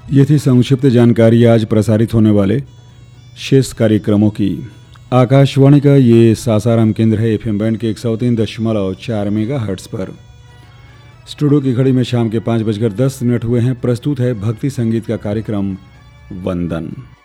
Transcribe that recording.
ये थी संक्षिप्त जानकारी आज प्रसारित होने वाले शेष कार्यक्रमों की। आकाशवाणी का ये सासाराम केंद्र है एफएम बैंड के 103.4 मेगाहर्ट्ज़ पर। स्टूडियो की घड़ी में शाम के 5:10 हुए हैं। प्रस्तुत है भक्ति संगीत का कार्यक्रम वंदन।